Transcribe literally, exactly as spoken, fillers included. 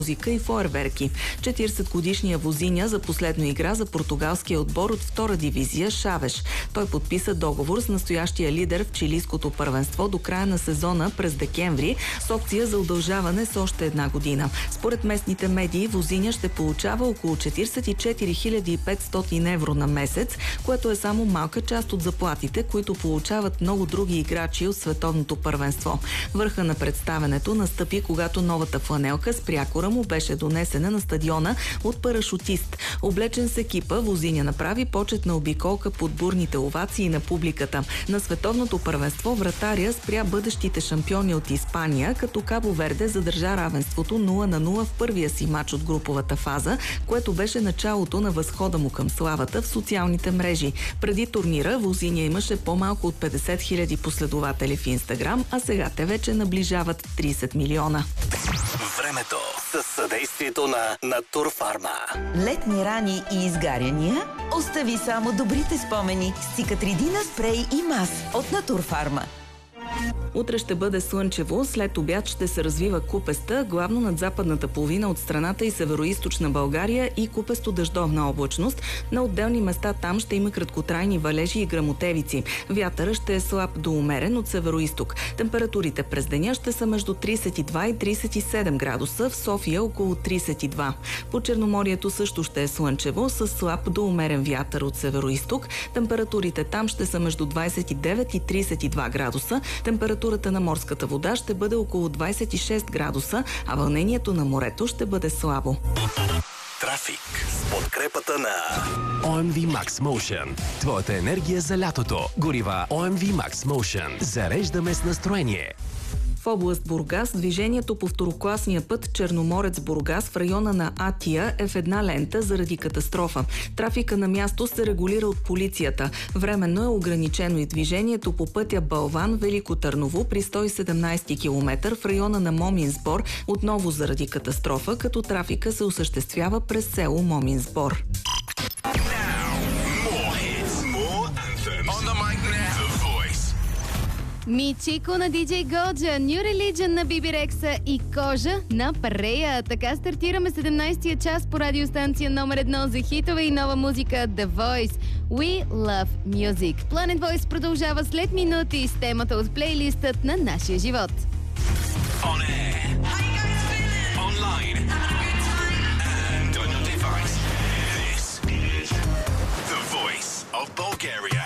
музика и фойерверки. четиридесетгодишният Возиня за последно игра за португалския отбор от втора дивизия Шавеш. Той подписа договор с настоящия лидер в чилийското първенство до края на сезона през декември с опция за удължаване с още една година. Според местните медии Возиня ще получава около четиридесет и четири хиляди и петстотин евро на месец, което е само малка част от заплатите, които получават много други играчи от световното първенство. Върха на представенето настъпи, когато новата фланелка с прякора му беше донесена на стадиона от парашутист. Облечен с екипа, Возиня направи почетна обиколка под бурните овации на публиката. На световното първенство вратаря спря бъдещите шампиони от Испания, като Кабо Верде задържа равенството нула на нула в първия си матч от груповата фаза, което беше началото на възхода му към славата в социалните мрежи. Преди турнира Возиня имаше по-малко от петдесет хиляди последователи в Инстаграм, а сега те вече наближават тридесет милиона. Времето с съдействието на Натурфарма. Летни рани и изгаряния? Остави само добрите спомени с Цикатридина спрей и мас от Натурфарма. Утре ще бъде слънчево, след обяд ще се развива купеста, главно над западната половина от страната и североизточна България и купесто дъждовна облачност. На отделни места там ще има краткотрайни валежи и гръмотевици. Вятъра ще е слаб до умерен от североизток. Температурите през деня ще са между тридесет и два и тридесет и седем градуса, в София около тридесет и два. По Черноморието също ще е слънчево, с слаб до умерен вятър от североизток. Температурите там ще са между двадесет и девет и тридесет и два градуса. Температурата на морската вода ще бъде около двадесет и шест градуса, а вълнението на морето ще бъде слабо. Трафик с подкрепата на О Ем Ви Max Motion. Твоята енергия за лятото. Горива О Ем Ви Max Motion. Зареждаме с настроение. В област Бургас движението по второкласния път Черноморец-Бургас в района на Атия е в една лента заради катастрофа. Трафика на място се регулира от полицията. Временно е ограничено и движението по пътя Балван-Велико Търново при сто и седемнадесети километър в района на Момин Сбор, отново заради катастрофа, като трафика се осъществява през село Момин Сбор. Мичико на Ди Джей Годжа, New Religion на Биби Рекса и Кожа на Парея. Така стартираме седемнадесетия час по радиостанция номер едно за хитове и нова музика The Voice. We Love Music. Planet Voice продължава след минути с темата от плейлистът на нашия живот. On air, online and on your device. This is The Voice of Bulgaria.